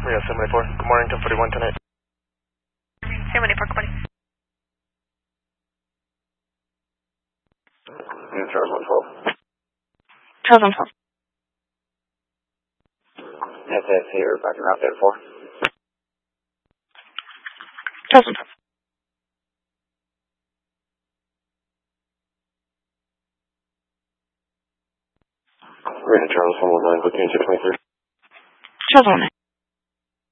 Yeah, 784. Good morning, 1041 tonight. 784, good morning. Charles 112. Charles 112. SS here, back in route there 4. Charles 112. Marina Charles 119, booking 623. Charles 119.